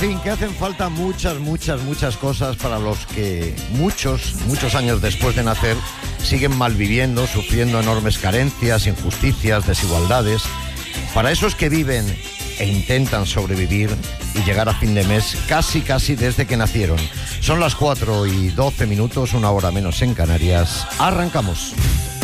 En fin, que hacen falta muchas cosas para los que muchos años después de nacer siguen malviviendo, sufriendo enormes carencias, injusticias, desigualdades. Para esos que viven e intentan sobrevivir y llegar a fin de mes casi desde que nacieron. Son las 4:12, 1 hora menos en Canarias. Arrancamos.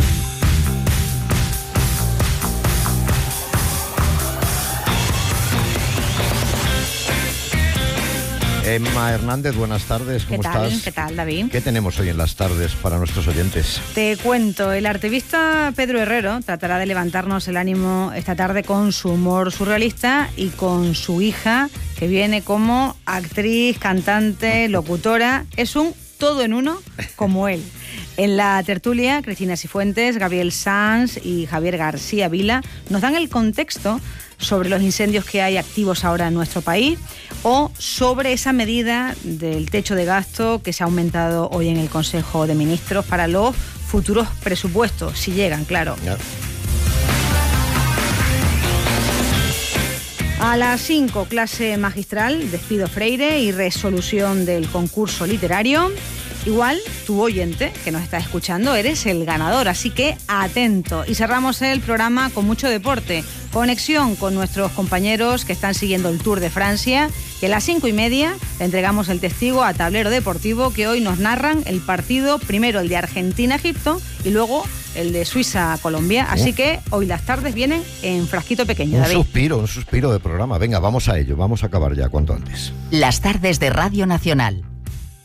Emma Hernández, buenas tardes, ¿cómo estás? ¿Qué tal, David? ¿Qué tenemos hoy en las tardes para nuestros oyentes? Te cuento, el artista Pedro Herrero tratará de levantarnos el ánimo esta tarde con su humor surrealista y con su hija, que viene como actriz, cantante, locutora. Es un todo en uno como él. En la tertulia, Cristina Cifuentes, Gabriel Sanz y Javier García Vila nos dan el contexto sobre los incendios que hay activos ahora en nuestro país o sobre esa medida del techo de gasto que se ha aumentado hoy en el Consejo de Ministros para los futuros presupuestos, si llegan, claro. Ya. A las 5, clase magistral, despido Freire y resolución del concurso literario. Igual, tu oyente que nos está escuchando, eres el ganador, así que atento. Y cerramos el programa con mucho deporte. Conexión con nuestros compañeros que están siguiendo el Tour de Francia. Y a las 5:30 le entregamos el testigo a Tablero Deportivo, que hoy nos narran el partido, primero el de Argentina-Egipto y luego el de Suiza-Colombia. Así que hoy las tardes vienen en frasquito pequeño, David. Un suspiro de programa. Venga, vamos a ello, vamos a acabar ya cuanto antes. Las tardes de Radio Nacional,